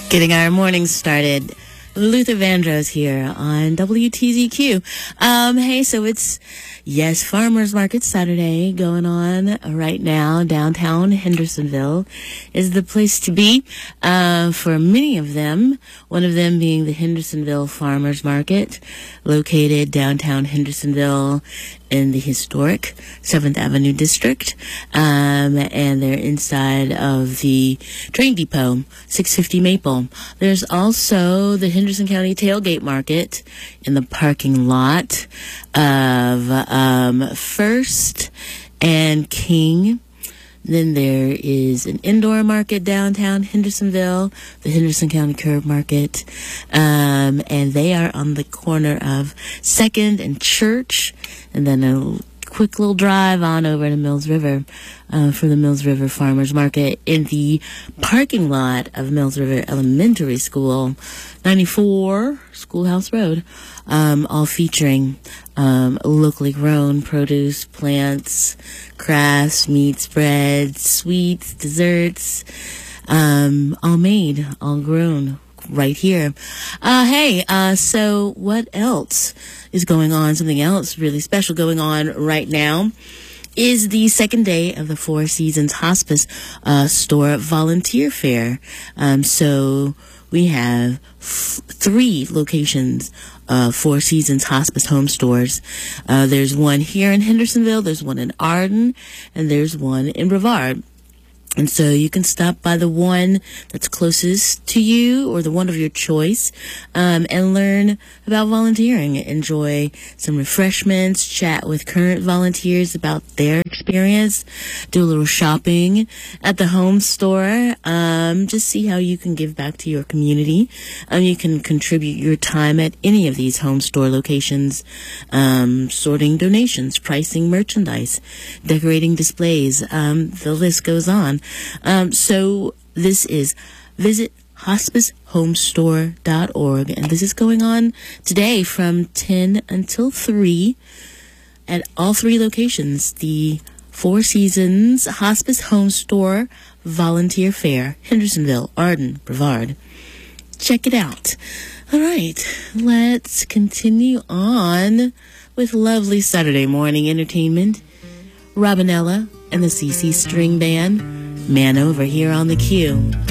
Getting our morning started. Luther Vandross here on WTZQ. Hey, so it's, Farmers Market Saturday going on right now. Downtown Hendersonville is the place to be for many of them. One of them being the Hendersonville Farmers Market, located downtown Hendersonville in the historic 7th Avenue district. And they're inside of the train depot, 650 Maple. There's also the Henderson County Tailgate Market in the parking lot of First and King. Then there is an indoor market downtown Hendersonville, the Henderson County Curb Market, and they are on the corner of 2nd and Church, and then a quick little drive on over to Mills River for the Mills River Farmers Market in the parking lot of Mills River Elementary School, 94 Schoolhouse Road, all featuring locally grown produce, plants, crafts, meats, breads, sweets, desserts, all made, all grown right here. So what else is going on? Something else really special going on right now is the second day of the Four Seasons Hospice Store Volunteer Fair. So we have 3 locations of Four Seasons Hospice home stores. There's one here in Hendersonville, there's one in Arden, and there's one in Brevard. And so you can stop by the one that's closest to you or the one of your choice, and learn about volunteering. Enjoy some refreshments, chat with current volunteers about their experience, do a little shopping at the home store, just see how you can give back to your community. You can contribute your time at any of these home store locations, sorting donations, pricing merchandise, decorating displays, the list goes on. So this is visit hospicehomestore.org, and this is going on today from 10 until 3 at all 3 locations. The Four Seasons Hospice Home Store Volunteer Fair, Hendersonville, Arden, Brevard. Check it out. All right, let's continue on with lovely Saturday morning entertainment. Robinella and the CC String Band, Man Over here on the Q.